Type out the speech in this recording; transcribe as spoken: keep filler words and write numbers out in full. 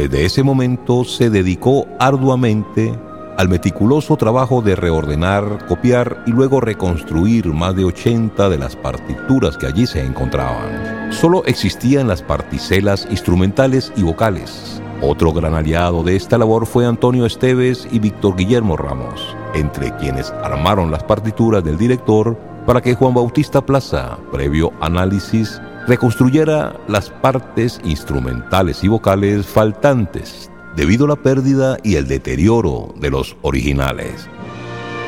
Desde ese momento se dedicó arduamente al meticuloso trabajo de reordenar, copiar y luego reconstruir más de ochenta de las partituras que allí se encontraban. Solo existían las particelas instrumentales y vocales. Otro gran aliado de esta labor fue Antonio Esteves y Víctor Guillermo Ramos, entre quienes armaron las partituras del director para que Juan Bautista Plaza, previo análisis, reconstruyera las partes instrumentales y vocales faltantes debido a la pérdida y el deterioro de los originales.